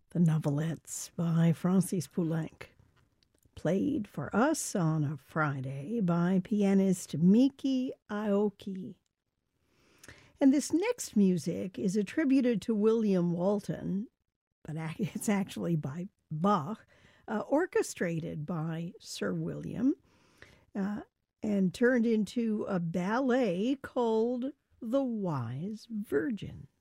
The Novelettes by Francis Poulenc. Played for us on a Friday by pianist Miki Aoki. And this next music is attributed to William Walton, but it's actually by Bach, orchestrated by Sir William, and turned into a ballet called The Wise Virgin.